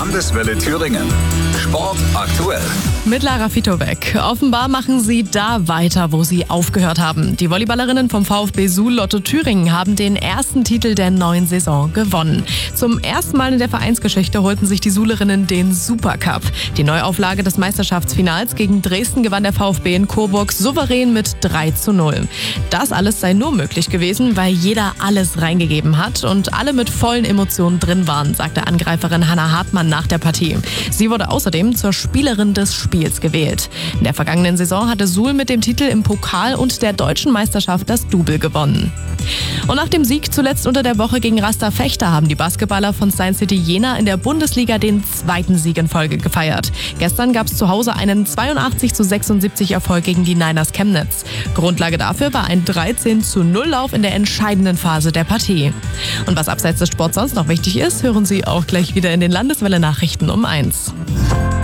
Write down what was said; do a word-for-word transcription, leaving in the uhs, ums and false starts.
Landeswelle Thüringen. Sport aktuell. Mit Lara Fitowek. Offenbar machen sie da weiter, wo sie aufgehört haben. Die Volleyballerinnen vom VfB Suhl Lotto Thüringen haben den ersten Titel der neuen Saison gewonnen. Zum ersten Mal in der Vereinsgeschichte holten sich die Suhlerinnen den Supercup. Die Neuauflage des Meisterschaftsfinals gegen Dresden gewann der VfB in Coburg souverän mit drei zu null. Das alles sei nur möglich gewesen, weil jeder alles reingegeben hat und alle mit vollen Emotionen drin waren, sagte Angreiferin Hannah Hartmann nach der Partie. Sie wurde außerdem zur Spielerin des Spiels gewählt. In der vergangenen Saison hatte Suhl mit dem Titel im Pokal und der deutschen Meisterschaft das Double gewonnen. Und nach dem Sieg zuletzt unter der Woche gegen Rasta Fechter haben die Basketballer von Science City Jena in der Bundesliga den zweiten Sieg in Folge gefeiert. Gestern gab es zu Hause einen zweiundachtzig zu sechsundsiebzig Erfolg gegen die Niners Chemnitz. Grundlage dafür war ein dreizehn zu null Lauf in der entscheidenden Phase der Partie. Und was abseits des Sports sonst noch wichtig ist, hören Sie auch gleich wieder in den Landeswelle Nachrichten um eins.